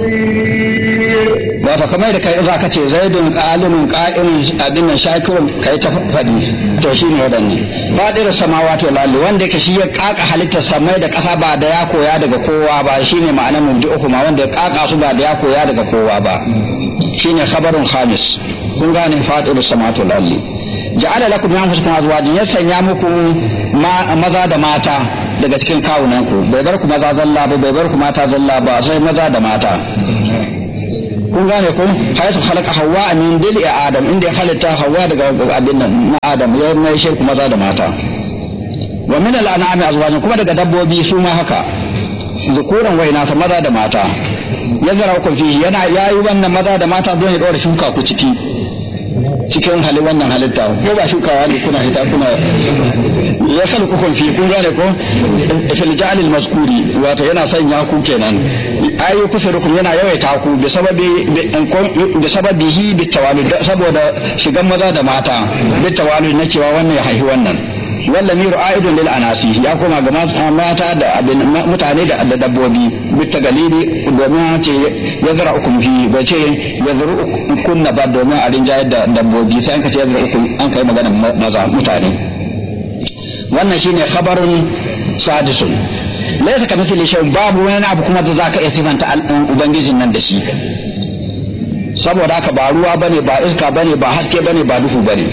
wato kamar da kai za ka ce zaidun alimun qa'imun abin nan shakirun kai ta fadi to shine wadanne fadir samawati wal ardi wanda yake shi ya kaka halittar samai da kasa ba da ya koya daga kowa ba shine ma'anar mubdi'ukum wanda ya kaka su ba da ya koya daga kowa ba shine khabarun khamis kun gane fadir samawati wal ardi ja'ala lakum min anfusikum azwajan ya sanya muku maza da mata daga cikin kawunan ku bai bar ku maza zalla ba bai bar ku mata zalla ba sai maza da mata kun gane ko hayatu khalaqa hawa min dil'i adam inda ya halitta hawa daga abin nan na adam ya mai shi maza da mata wa min al'anami azwajin kuma daga dabbobi su ma haka zukuran waina ta maza da mata ya zara ku fi yana yayi wannan maza da mata don ya dora shuka ku cikin wannan halitta ko ba shukawa ne kuna hita kuna ya khalqukum fi kun gane ko fil ja'al al mazkuri wato yana sanya ku kenan ayu kusurukum yana yawaita ku bi sababihi bi tawalud saboda shigan maza da mata bi tawalud na cewa wannan ya haihi wannan wallami ru'aidun lil anasi ya koma ga mata da mutane da dabbobi bi tagalibi domin ce yazra'ukum fi ba ce yazra'ukum na ba domin a rinjayar da dabbobi sai an ka ce yazra'ukum an kai magana maza mutane wannan shine khabarun sadisun laysa kamithli shay'un babu wani abu kuma da zaka iya sifanta ubangijin nan da shi saboda haka ba ruwa bane ba iska bane ba haske bane ba duhu bane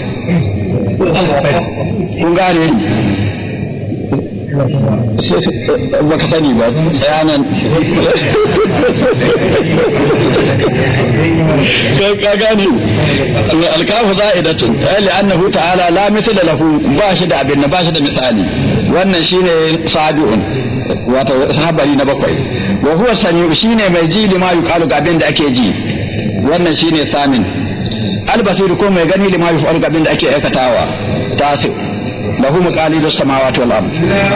kun gane baka sani ba tsayanan ka gane alkafu za'idatun li'annahu ta'ala la mithla lahu ba shi da abin ba shi da misali wannan shine sabi'un wato sahabari na bakwai wa huwa sami'u shine mai ji lima yuqalu ga abin da ake ji wannan shine samin albasir ko mai gani lima yuqalu ga abin da ake aikatawa tasi lahu maqalidus samawati wal ard